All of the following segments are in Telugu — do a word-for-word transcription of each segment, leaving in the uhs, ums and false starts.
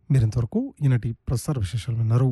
మీరింతవరకు ఈనాటి ప్రసార విశేషాలు విన్నారు.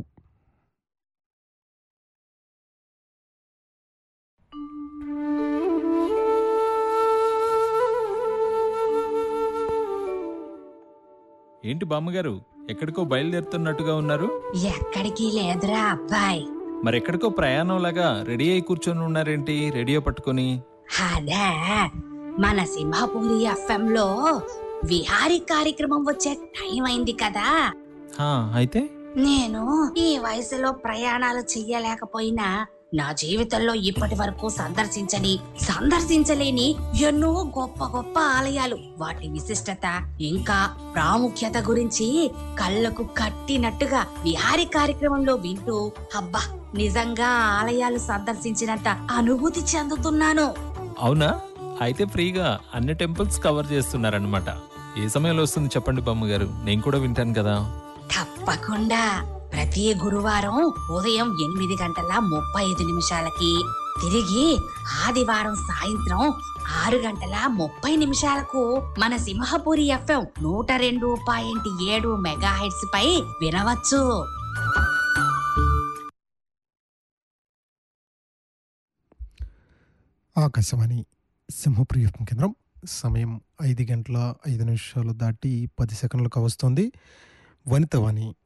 ఏంటి బామ్మగారు, ఎక్కడికో బయలుదేరుతున్నట్టుగా ఉన్నారు? ఎక్కడికి లేదురా అబ్బాయి. మరెక్కడికో ప్రయాణంలాగా రెడీ అయి కూర్చొని ఉన్నారేంటి రేడియో పట్టుకొని? అదే మన సింహపూరి ఎఫ్ఎం లో విహారీ కార్యక్రమం వచ్చే టైం అయింది కదా. హా, అయితే నేను ఈ వయసులో ప్రయాణాలు చెయ్యలేకపోయినా నా జీవితంలో ఇప్పటి వరకు సందర్శించని సందర్శించలేని ఎన్నో గొప్ప గొప్ప ఆలయాలు, వాటి విశిష్టత ఇంకా ప్రాముఖ్యత గురించి కళ్ళకు కట్టినట్టుగా విహారీ కార్యక్రమంలో వింటూ అబ్బా నిజంగా ఆలయాలు సందర్శించినంత అనుభూతి చెందుతున్నాను. అవునా? అయితే ఫ్రీగా అన్ని టెంపుల్స్ కవర్ చేస్తున్నారనమాట. ఏ సమయంలో వస్తుంది చెప్పండి బామ్మగారు, నేను కూడా వింటాను కదా. తప్పకుండా ప్రతి గురువారం ఉదయం ఎనిమిది గంటల ముప్పై ఐదు నిమిషాలకి, తిరిగి ఆదివారం సాయంత్రం ఆరు గంటల ముప్పై నిమిషాలకు మన సింహపురి ఎఫ్ఎం నూట రెండు పాయింట్ ఏడు మెగా హెడ్స్ పై వినవచ్చు. ఆకాశవాణి సింహపురి ఎఫ్ఎం కేంద్రం. సమయం ఐదు గంటల ఐదు నిమిషాలు దాటి పది సెకండ్లకు వస్తుంది. వనితవాణి